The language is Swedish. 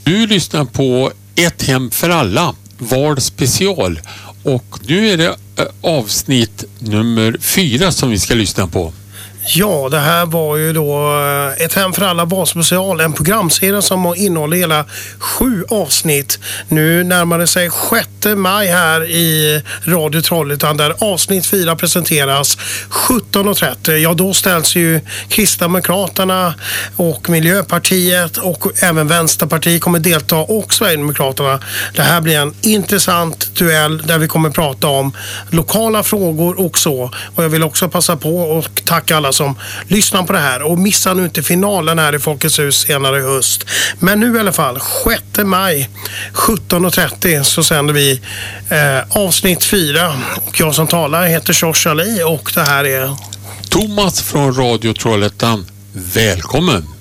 Du lyssnar på Ett hem för alla, Val special, och nu är det avsnitt nummer 4 som vi ska lyssna på. Ja, det här var ju då Ett hem för alla valspecial, en programserie som innehåller hela 7 avsnitt. Nu närmar det sig 6 maj här i Radio Trollhättan där avsnitt 4 presenteras 17.30. Ja, då ställs ju Kristdemokraterna och Miljöpartiet och även Vänsterpartiet kommer delta och Sverigedemokraterna. Det här blir en intressant duell där vi kommer prata om lokala frågor och så. Och jag vill också passa på och tacka alla som lyssnar på det här och missa nu inte finalen här i Folkets hus senare i höst. Men nu i alla fall 6 maj 17.30 så sänder vi avsnitt 4 och jag som talar heter Josh Ali och det här är Thomas från Radio Trollhättan. Välkommen!